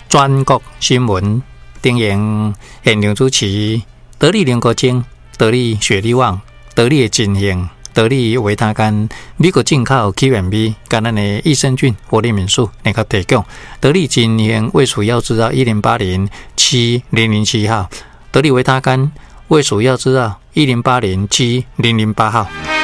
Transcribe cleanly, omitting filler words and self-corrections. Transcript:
全国新闻顶用现场主持得力联合精、得力雪力旺、得力的金型、得力维他干、美国进口 QMB 跟咱的益生菌活力敏素能够提供得力金型卫署药制药108070007号，得力维他干卫署药制药108070008号。